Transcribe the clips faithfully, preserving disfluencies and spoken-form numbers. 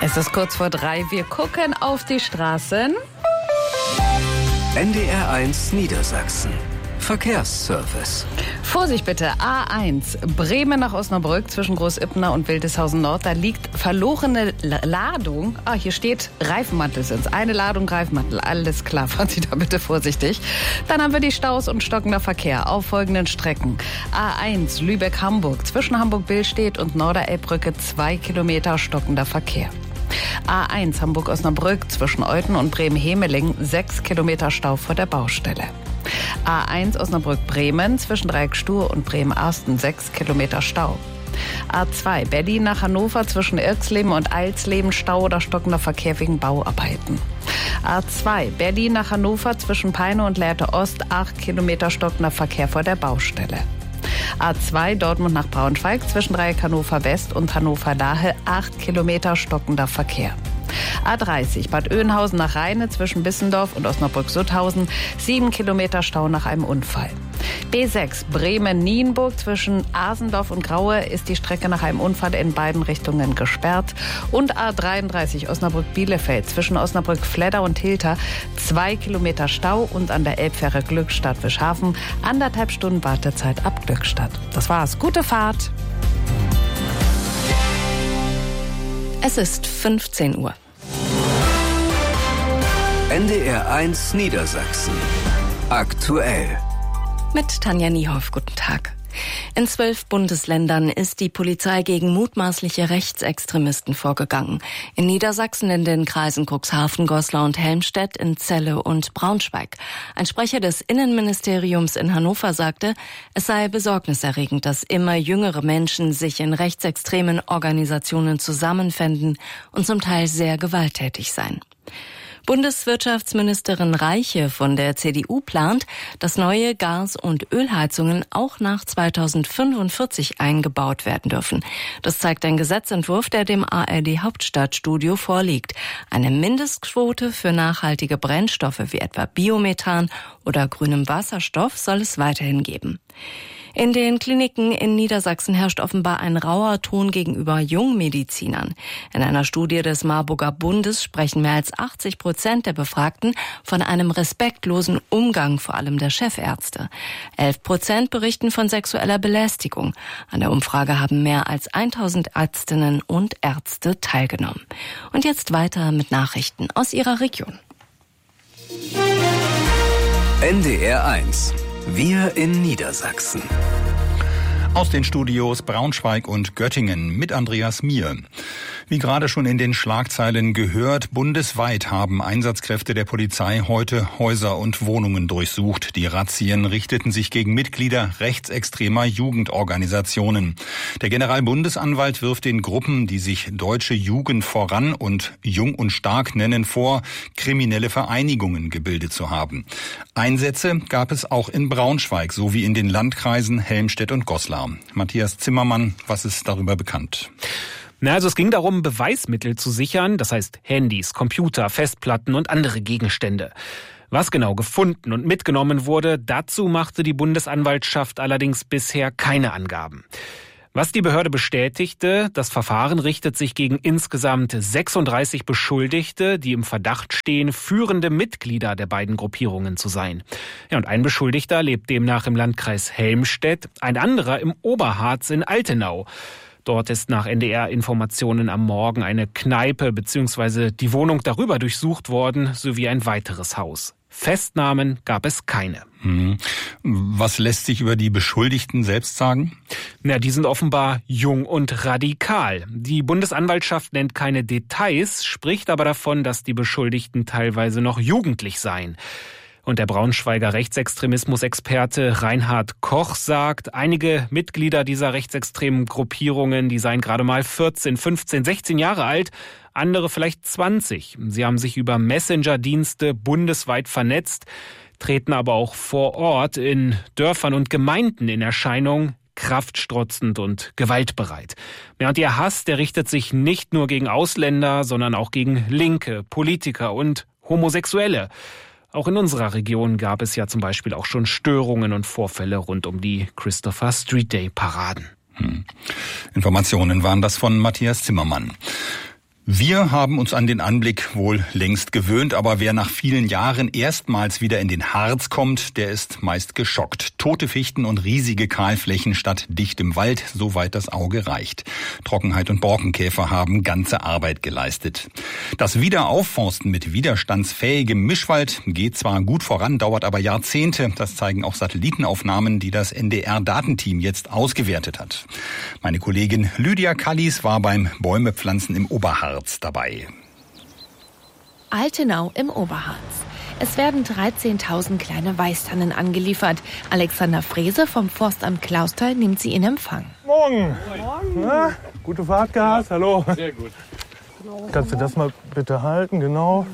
Es ist kurz vor drei. Wir gucken auf die Straßen. N D R eins Niedersachsen. Verkehrsservice. Vorsicht bitte, A eins, Bremen nach Osnabrück zwischen Großippner und Wildeshausen Nord. Da liegt verlorene Ladung. Ah, hier steht Reifenmantel sind's. Eine Ladung Reifenmantel. Alles klar, fahren Sie da bitte vorsichtig. Dann haben wir die Staus und stockender Verkehr auf folgenden Strecken. A eins, Lübeck-Hamburg zwischen Hamburg-Billstedt und Norderelbbrücke zwei Kilometer stockender Verkehr. A eins, Hamburg-Osnabrück zwischen Euthen und Bremen-Hemeling sechs Kilometer Stau vor der Baustelle. A eins Osnabrück-Bremen zwischen Dreieckstuhr und Bremen-Arsten sechs Kilometer Stau. A zwei Berlin nach Hannover zwischen Irxleben und Eilsleben Stau oder stockender Verkehr wegen Bauarbeiten. A zwei Berlin nach Hannover zwischen Peine und Lehrte Ost acht Kilometer stockender Verkehr vor der Baustelle. A zwei Dortmund nach Braunschweig zwischen Dreieck Hannover West und Hannover Lahe acht Kilometer stockender Verkehr. A dreißig Bad Oeynhausen nach Rheine zwischen Bissendorf und Osnabrück-Sutthausen sieben Kilometer Stau nach einem Unfall. B sechs Bremen-Nienburg zwischen Asendorf und Graue ist die Strecke nach einem Unfall in beiden Richtungen gesperrt. Und A dreiunddreißig Osnabrück-Bielefeld zwischen Osnabrück-Fledder und Hilter zwei Kilometer Stau und an der Elbfähre Glückstadt-Wischhafen anderthalb Stunden Wartezeit ab Glückstadt. Das war's. Gute Fahrt. Es ist fünfzehn Uhr. N D R eins Niedersachsen. Aktuell. Mit Tanja Niehoff, guten Tag. In zwölf Bundesländern ist die Polizei gegen mutmaßliche Rechtsextremisten vorgegangen. In Niedersachsen in den Kreisen Cuxhaven, Goslar und Helmstedt, in Celle und Braunschweig. Ein Sprecher des Innenministeriums in Hannover sagte, es sei besorgniserregend, dass immer jüngere Menschen sich in rechtsextremen Organisationen zusammenfänden und zum Teil sehr gewalttätig seien. Bundeswirtschaftsministerin Reiche von der C D U plant, dass neue Gas- und Ölheizungen auch nach zweitausendfünfundvierzig eingebaut werden dürfen. Das zeigt ein Gesetzentwurf, der dem A R D Hauptstadtstudio vorliegt. Eine Mindestquote für nachhaltige Brennstoffe wie etwa Biomethan oder grünem Wasserstoff soll es weiterhin geben. In den Kliniken in Niedersachsen herrscht offenbar ein rauer Ton gegenüber Jungmedizinern. In einer Studie des Marburger Bundes sprechen mehr als achtzig Prozent der Befragten von einem respektlosen Umgang, vor allem der Chefärzte. elf Prozent berichten von sexueller Belästigung. An der Umfrage haben mehr als tausend Ärztinnen und Ärzte teilgenommen. Und jetzt weiter mit Nachrichten aus ihrer Region. N D R eins. Wir in Niedersachsen. Aus den Studios Braunschweig und Göttingen mit Andreas Mier. Wie gerade schon in den Schlagzeilen gehört, bundesweit haben Einsatzkräfte der Polizei heute Häuser und Wohnungen durchsucht. Die Razzien richteten sich gegen Mitglieder rechtsextremer Jugendorganisationen. Der Generalbundesanwalt wirft den Gruppen, die sich Deutsche Jugend voran und Jung und Stark nennen, vor, kriminelle Vereinigungen gebildet zu haben. Einsätze gab es auch in Braunschweig sowie in den Landkreisen Helmstedt und Goslar. Matthias Zimmermann, was ist darüber bekannt? Na, also es ging darum, Beweismittel zu sichern, das heißt Handys, Computer, Festplatten und andere Gegenstände. Was genau gefunden und mitgenommen wurde, dazu machte die Bundesanwaltschaft allerdings bisher keine Angaben. Was die Behörde bestätigte, das Verfahren richtet sich gegen insgesamt sechsunddreißig Beschuldigte, die im Verdacht stehen, führende Mitglieder der beiden Gruppierungen zu sein. Ja, und ein Beschuldigter lebt demnach im Landkreis Helmstedt, ein anderer im Oberharz in Altenau. Dort ist nach N D R-Informationen am Morgen eine Kneipe bzw. die Wohnung darüber durchsucht worden, sowie ein weiteres Haus. Festnahmen gab es keine. Hm. Was lässt sich über die Beschuldigten selbst sagen? Na, die sind offenbar jung und radikal. Die Bundesanwaltschaft nennt keine Details, spricht aber davon, dass die Beschuldigten teilweise noch jugendlich seien. Und der Braunschweiger Rechtsextremismus-Experte Reinhard Koch sagt, einige Mitglieder dieser rechtsextremen Gruppierungen, die seien gerade mal vierzehn, fünfzehn, sechzehn Jahre alt, andere vielleicht zwanzig. Sie haben sich über Messenger-Dienste bundesweit vernetzt, treten aber auch vor Ort in Dörfern und Gemeinden in Erscheinung, kraftstrotzend und gewaltbereit. Ja, und ihr Hass, der richtet sich nicht nur gegen Ausländer, sondern auch gegen Linke, Politiker und Homosexuelle. Auch in unserer Region gab es ja zum Beispiel auch schon Störungen und Vorfälle rund um die Christopher Street Day Paraden. Hm. Informationen waren das von Matthias Zimmermann. Wir haben uns an den Anblick wohl längst gewöhnt, aber wer nach vielen Jahren erstmals wieder in den Harz kommt, der ist meist geschockt. Tote Fichten und riesige Kahlflächen statt dichtem Wald, soweit das Auge reicht. Trockenheit und Borkenkäfer haben ganze Arbeit geleistet. Das Wiederaufforsten mit widerstandsfähigem Mischwald geht zwar gut voran, dauert aber Jahrzehnte. Das zeigen auch Satellitenaufnahmen, die das N D R-Datenteam jetzt ausgewertet hat. Meine Kollegin Lydia Kallis war beim Bäumepflanzen im Oberharz dabei. Altenau im Oberharz. Es werden dreizehntausend kleine Weißtannen angeliefert. Alexander Frese vom Forstamt Clausthal nimmt sie in Empfang. Morgen. Morgen. Na, gute Fahrt gehabt. Hallo. Sehr gut. Kannst du das mal bitte halten? Genau.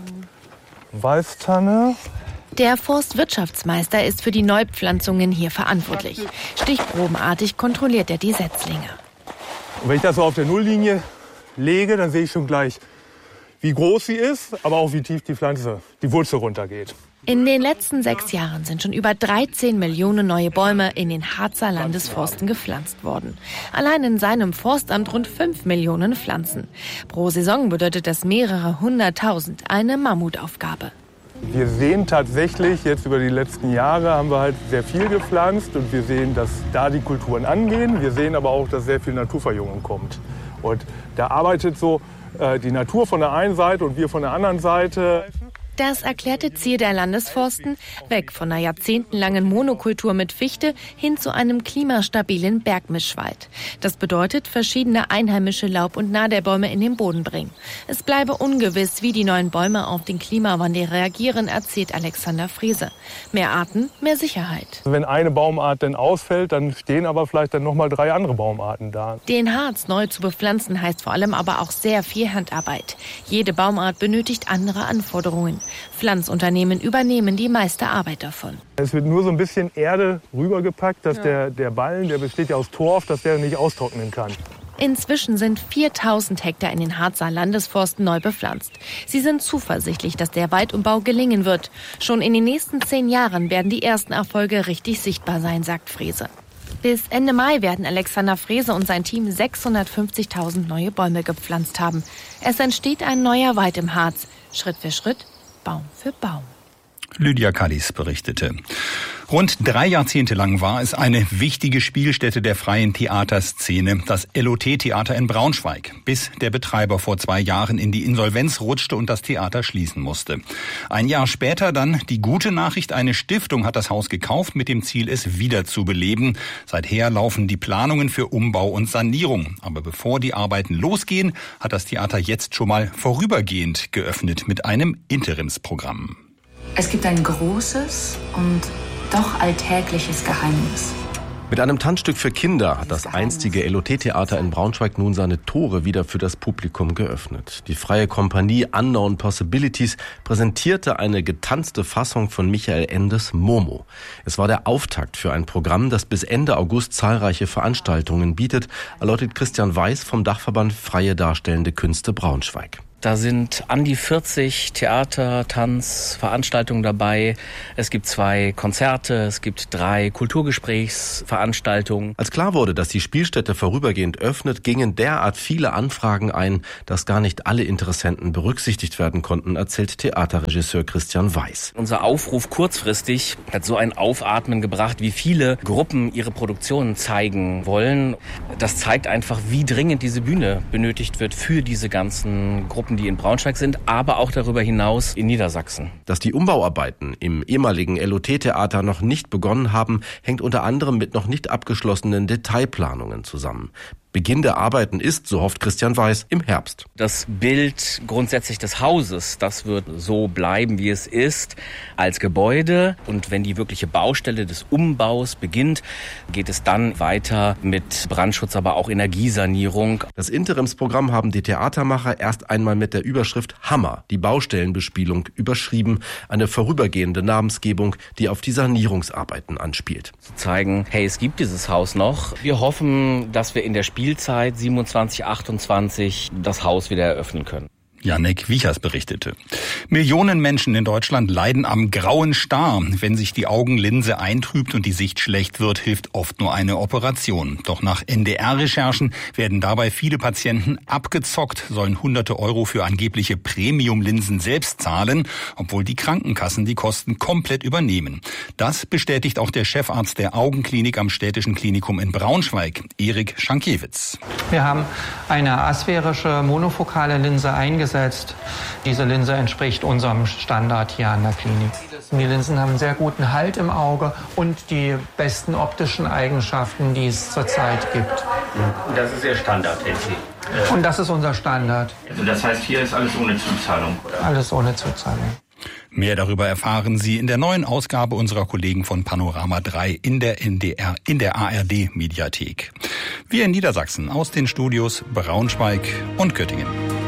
Weißtanne. Der Forstwirtschaftsmeister ist für die Neupflanzungen hier verantwortlich. Stichprobenartig kontrolliert er die Setzlinge. Und wenn ich das so auf der Nulllinie lege, dann sehe ich schon gleich, wie groß sie ist, aber auch wie tief die Pflanze, die Wurzel runtergeht. In den letzten sechs Jahren sind schon über dreizehn Millionen neue Bäume in den Harzer Landesforsten gepflanzt worden. Allein in seinem Forstamt rund fünf Millionen Pflanzen. Pro Saison bedeutet das mehrere hunderttausend, eine Mammutaufgabe. Wir sehen tatsächlich, jetzt über die letzten Jahre haben wir halt sehr viel gepflanzt und wir sehen, dass da die Kulturen angehen. Wir sehen aber auch, dass sehr viel Naturverjüngung kommt. Und da arbeitet so äh, die Natur von der einen Seite und wir von der anderen Seite. Das erklärte Ziel der Landesforsten, weg von einer jahrzehntelangen Monokultur mit Fichte hin zu einem klimastabilen Bergmischwald. Das bedeutet, verschiedene einheimische Laub- und Nadelbäume in den Boden bringen. Es bleibe ungewiss, wie die neuen Bäume auf den Klimawandel reagieren, erzählt Alexander Frese. Mehr Arten, mehr Sicherheit. Wenn eine Baumart dann ausfällt, dann stehen aber vielleicht dann noch mal drei andere Baumarten da. Den Harz neu zu bepflanzen heißt vor allem aber auch sehr viel Handarbeit. Jede Baumart benötigt andere Anforderungen. Pflanzunternehmen übernehmen die meiste Arbeit davon. Es wird nur so ein bisschen Erde rübergepackt, dass ja. der, der Ballen, der besteht ja aus Torf, dass der nicht austrocknen kann. Inzwischen sind viertausend Hektar in den Harzer Landesforsten neu bepflanzt. Sie sind zuversichtlich, dass der Waldumbau gelingen wird. Schon in den nächsten zehn Jahren werden die ersten Erfolge richtig sichtbar sein, sagt Frese. Bis Ende Mai werden Alexander Frese und sein Team sechshundertfünfzigtausend neue Bäume gepflanzt haben. Es entsteht ein neuer Wald im Harz, Schritt für Schritt, Baum für Baum. Lydia Kallis berichtete. Rund drei Jahrzehnte lang war es eine wichtige Spielstätte der freien Theaterszene, das L O T-Theater in Braunschweig, bis der Betreiber vor zwei Jahren in die Insolvenz rutschte und das Theater schließen musste. Ein Jahr später dann die gute Nachricht, eine Stiftung hat das Haus gekauft mit dem Ziel, es wieder zu beleben. Seither laufen die Planungen für Umbau und Sanierung. Aber bevor die Arbeiten losgehen, hat das Theater jetzt schon mal vorübergehend geöffnet mit einem Interimsprogramm. Es gibt ein großes und doch alltägliches Geheimnis. Mit einem Tanzstück für Kinder hat das einstige L O T-Theater in Braunschweig nun seine Tore wieder für das Publikum geöffnet. Die freie Kompanie Unknown Possibilities präsentierte eine getanzte Fassung von Michael Endes Momo. Es war der Auftakt für ein Programm, das bis Ende August zahlreiche Veranstaltungen bietet, erläutert Christian Weiß vom Dachverband Freie Darstellende Künste Braunschweig. Da sind an die vierzig Theater-, Tanz-, Veranstaltungen dabei. Es gibt zwei Konzerte, es gibt drei Kulturgesprächsveranstaltungen. Als klar wurde, dass die Spielstätte vorübergehend öffnet, gingen derart viele Anfragen ein, dass gar nicht alle Interessenten berücksichtigt werden konnten, erzählt Theaterregisseur Christian Weiß. Unser Aufruf kurzfristig hat so ein Aufatmen gebracht, wie viele Gruppen ihre Produktionen zeigen wollen. Das zeigt einfach, wie dringend diese Bühne benötigt wird für diese ganzen Gruppen, die in Braunschweig sind, aber auch darüber hinaus in Niedersachsen. Dass die Umbauarbeiten im ehemaligen L O T-Theater noch nicht begonnen haben, hängt unter anderem mit noch nicht abgeschlossenen Detailplanungen zusammen. Beginn der Arbeiten ist, so hofft Christian Weiß, im Herbst. Das Bild grundsätzlich des Hauses, das wird so bleiben, wie es ist, als Gebäude. Und wenn die wirkliche Baustelle des Umbaus beginnt, geht es dann weiter mit Brandschutz, aber auch Energiesanierung. Das Interimsprogramm haben die Theatermacher erst einmal mit der Überschrift Hammer, die Baustellenbespielung, überschrieben. Eine vorübergehende Namensgebung, die auf die Sanierungsarbeiten anspielt. Zu zeigen, hey, es gibt dieses Haus noch. Wir hoffen, dass wir in der Spielzeit siebenundzwanzig, achtundzwanzig das Haus wieder eröffnen können. Janek Wiechers berichtete. Millionen Menschen in Deutschland leiden am grauen Star. Wenn sich die Augenlinse eintrübt und die Sicht schlecht wird, hilft oft nur eine Operation. Doch nach N D R-Recherchen werden dabei viele Patienten abgezockt, sollen hunderte Euro für angebliche Premium-Linsen selbst zahlen, obwohl die Krankenkassen die Kosten komplett übernehmen. Das bestätigt auch der Chefarzt der Augenklinik am Städtischen Klinikum in Braunschweig, Erik Schankiewicz. Wir haben eine asphärische monofokale Linse eingesetzt. Diese Linse entspricht unserem Standard hier an der Klinik. Die Linsen haben einen sehr guten Halt im Auge und die besten optischen Eigenschaften, die es zurzeit gibt. Und das ist Ihr Standard, N T? Und das ist unser Standard. Also das heißt, hier ist alles ohne Zuzahlung, oder? Alles ohne Zuzahlung. Mehr darüber erfahren Sie in der neuen Ausgabe unserer Kollegen von Panorama drei in der N D R, in der A R D-Mediathek. Wir in Niedersachsen aus den Studios Braunschweig und Göttingen.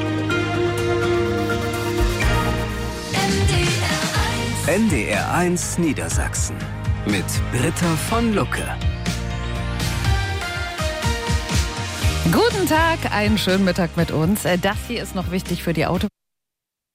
N D R eins Niedersachsen mit Britta von Lucke. Guten Tag, einen schönen Mittag mit uns. Das hier ist noch wichtig für die Auto.